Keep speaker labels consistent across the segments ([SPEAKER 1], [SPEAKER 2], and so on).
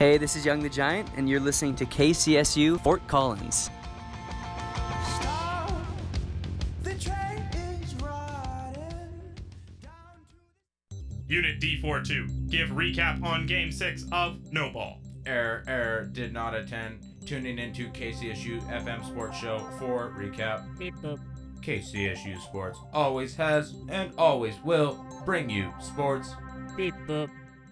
[SPEAKER 1] Hey, this is Young the Giant, and you're listening to KCSU Fort Collins.
[SPEAKER 2] Unit D42, give recap on Game 6 of No Ball.
[SPEAKER 3] Error, did not attend. Tuning into KCSU FM Sports Show for recap.
[SPEAKER 4] Beep boop.
[SPEAKER 3] KCSU Sports always has and always will bring you sports.
[SPEAKER 4] Beep boop.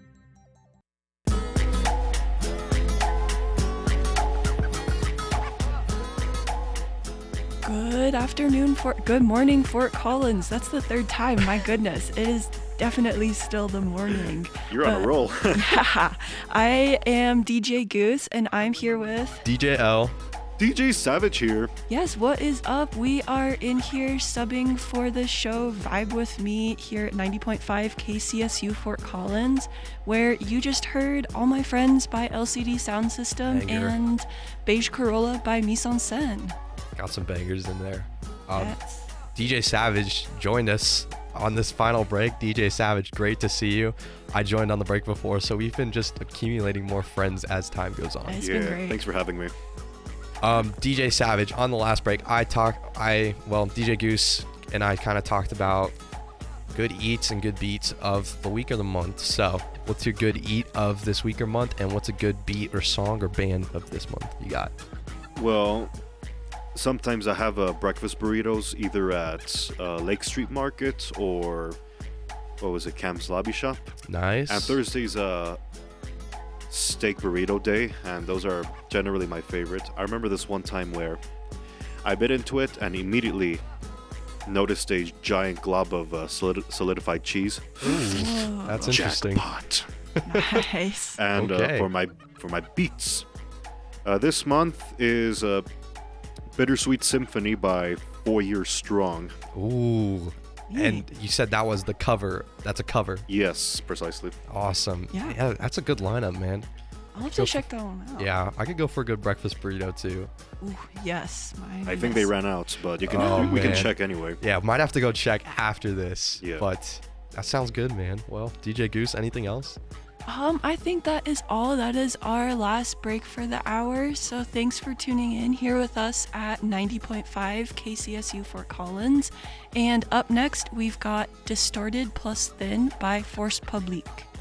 [SPEAKER 5] Good morning, Fort Collins. That's the third time. My goodness, it is definitely still the morning.
[SPEAKER 6] You're on a roll.
[SPEAKER 5] Yeah, I am DJ Goose, and I'm here with
[SPEAKER 7] DJ L.
[SPEAKER 6] DJ Savage here.
[SPEAKER 5] Yes, what is up? We are in here subbing for the show Vibe With Me here at 90.5 KCSU Fort Collins, where you just heard All My Friends by LCD Sound System
[SPEAKER 7] Banger.
[SPEAKER 5] and Beige Corolla by Mise en Scène.
[SPEAKER 7] Got some bangers in there.
[SPEAKER 5] Yes.
[SPEAKER 7] DJ Savage joined us on this final break. DJ Savage, great to see you. I joined on the break before, so we've been just accumulating more friends as time goes on.
[SPEAKER 5] It's been great.
[SPEAKER 6] Thanks for having me.
[SPEAKER 7] DJ Savage, on the last break, DJ Goose and I kind of talked about good eats and good beats of the week or the month. So what's your good eat of this week or month, and what's a good beat or song or band of this month you got?
[SPEAKER 6] Well, sometimes I have breakfast burritos either at Lake Street Market or, Camp's Lobby Shop.
[SPEAKER 7] Nice.
[SPEAKER 6] And Thursday's steak burrito day, and those are generally my favorite. I remember this one time where I bit into it and immediately noticed a giant glob of solidified cheese.
[SPEAKER 7] Ooh, that's interesting.
[SPEAKER 6] Jackpot.
[SPEAKER 5] Nice.
[SPEAKER 6] And
[SPEAKER 7] Okay.
[SPEAKER 6] for my beats, this month is Bittersweet Symphony by 4 Years Strong.
[SPEAKER 7] Ooh. And you said that was the cover. That's a cover.
[SPEAKER 6] Yes, precisely.
[SPEAKER 7] Awesome.
[SPEAKER 5] Yeah.
[SPEAKER 7] That's a good lineup, man.
[SPEAKER 5] I'll have to check that one out.
[SPEAKER 7] Yeah, I could go for a good breakfast burrito too.
[SPEAKER 5] Ooh, yes.
[SPEAKER 6] I think they ran out, but we can
[SPEAKER 7] man.
[SPEAKER 6] check anyway.
[SPEAKER 7] Yeah, might have to go check after this.
[SPEAKER 6] Yeah.
[SPEAKER 7] But that sounds good, man. Well, DJ Goose, anything else?
[SPEAKER 5] I think that is all. That is our last break for the hour. So thanks for tuning in here with us at 90.5 KCSU Fort Collins. And up next, we've got Distorted Plus Thin by Force Publique.